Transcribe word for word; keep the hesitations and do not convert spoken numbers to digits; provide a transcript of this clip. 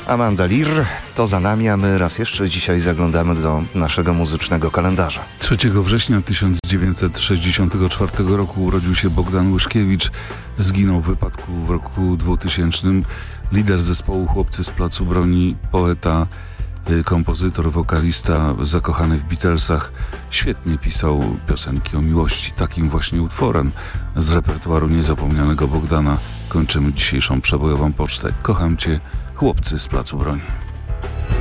Amanda Lear to za nami, a my raz jeszcze dzisiaj zaglądamy do naszego muzycznego kalendarza. trzeciego września tysiąc dziewięćset sześćdziesiątego czwartego roku urodził się Bogdan Łyszkiewicz. Zginął w wypadku w roku dwutysięcznym. Lider zespołu Chłopcy z Placu Broni, poeta, kompozytor, wokalista, zakochany w Beatlesach. Świetnie pisał piosenki o miłości. Takim właśnie utworem z repertuaru niezapomnianego Bogdana kończymy dzisiejszą przebojową pocztę. Kocham cię, Chłopcy z Placu Broni.